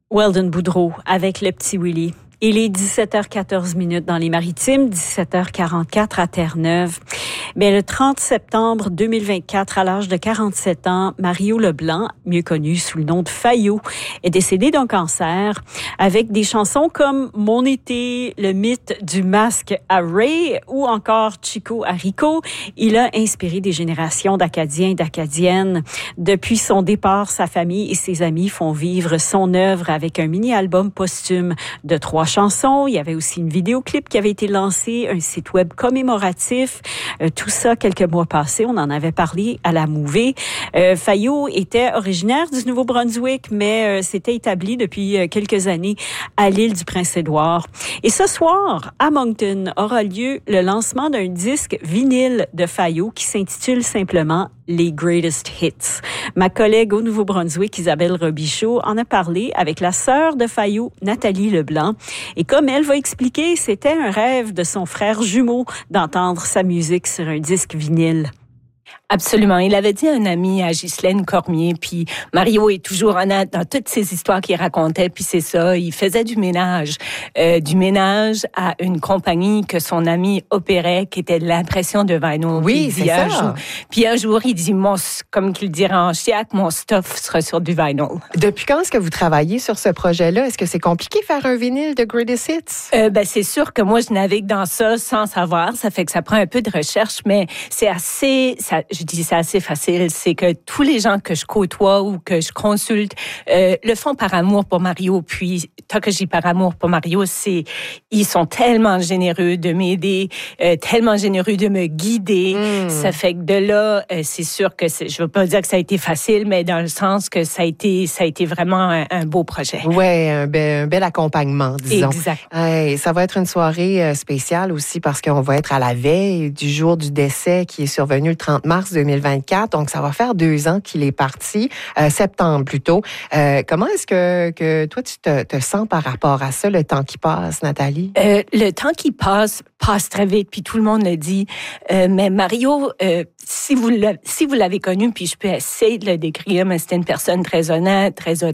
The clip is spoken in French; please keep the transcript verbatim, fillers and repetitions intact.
Weldon Boudreau avec le petit Willy. Il est dix-sept heures quatorze minutes dans les Maritimes, dix-sept heures quarante-quatre à Terre-Neuve. Mais le trente septembre deux mille vingt-quatre, à l'âge de quarante-sept ans, Mario Leblanc, mieux connu sous le nom de Fayou, est décédé d'un cancer. Avec des chansons comme Mon été, le mythe du masque à Ray ou encore Chico à Rico, il a inspiré des générations d'Acadiens et d'Acadiennes. Depuis son départ, sa famille et ses amis font vivre son œuvre avec un mini-album posthume de trois chansons. Il y avait aussi une vidéoclip qui avait été lancée, un site web commémoratif. Euh, tout ça quelques mois passés, on en avait parlé à la Mouvée. Euh, Fayou était originaire du Nouveau-Brunswick, mais euh, s'était établi depuis euh, quelques années à l'île du Prince-Édouard. Et ce soir, à Moncton, aura lieu le lancement d'un disque vinyle de Fayou qui s'intitule simplement Les Greatest Hits. Ma collègue au Nouveau-Brunswick, Isabelle Robichaud, en a parlé avec la sœur de Fayou, Nathalie Leblanc. Et comme elle va expliquer, c'était un rêve de son frère jumeau d'entendre sa musique sur un disque vinyle. Absolument. Il avait dit à un ami, à Ghislaine Cormier, puis Mario est toujours honnête dans toutes ces histoires qu'il racontait, puis c'est ça, il faisait du ménage. Euh, du ménage à une compagnie que son ami opérait, qui était l'impression de vinyl. Oui, c'est ça. Jour, puis un jour, il dit, mon, comme qu'il dirait en chiac, mon stuff sera sur du vinyl. Depuis quand est-ce que vous travaillez sur ce projet-là? Est-ce que c'est compliqué de faire un vinyle de Greatest Hits? Euh, ben, c'est sûr que moi, je navigue dans ça sans savoir. Ça fait que ça prend un peu de recherche, mais c'est assez... Ça, je dis c'est assez facile, c'est que tous les gens que je côtoie ou que je consulte euh, le font par amour pour Mario. Puis, tant que je dis par amour pour Mario, c'est ils sont tellement généreux de m'aider, euh, tellement généreux de me guider. Mm. Ça fait que de là, euh, c'est sûr que c'est, je veux pas dire que ça a été facile, mais dans le sens que ça a été, ça a été vraiment un, un beau projet. Ouais, un bel, un bel accompagnement, disons. Exact. Hey, ça va être une soirée spéciale aussi parce qu'on va être à la veille du jour du décès qui est survenu le trente mars deux mille vingt-quatre, donc ça va faire deux ans qu'il est parti, euh, septembre plutôt. Euh, comment est-ce que, que toi, tu te, te sens par rapport à ça, le temps qui passe, Nathalie? Euh, le temps qui passe, passe très vite, puis tout le monde le dit. Euh, mais Mario, euh, si vous l'avez, si vous l'avez connu, puis je peux essayer de le décrire, mais c'était une personne très honnête, très